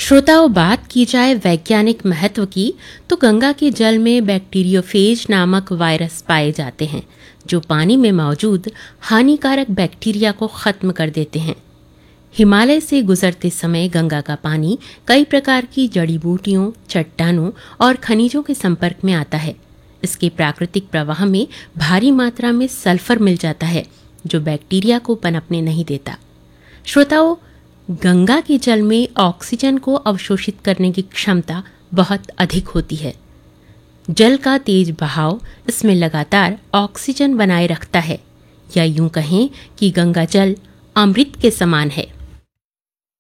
श्रोताओं, बात की जाए वैज्ञानिक महत्व की तो गंगा के जल में बैक्टीरियोफेज नामक वायरस पाए जाते हैं जो पानी में मौजूद हानिकारक बैक्टीरिया को खत्म कर देते हैं। हिमालय से गुजरते समय गंगा का पानी कई प्रकार की जड़ी बूटियों, चट्टानों और खनिजों के संपर्क में आता है। इसके प्राकृतिक प्रवाह में भारी मात्रा में सल्फर मिल जाता है जो बैक्टीरिया को पनपने नहीं देता। श्रोताओं, गंगा के जल में ऑक्सीजन को अवशोषित करने की क्षमता बहुत अधिक होती है। जल का तेज बहाव इसमें लगातार ऑक्सीजन बनाए रखता है, या यूं कहें कि गंगा जल अमृत के समान है।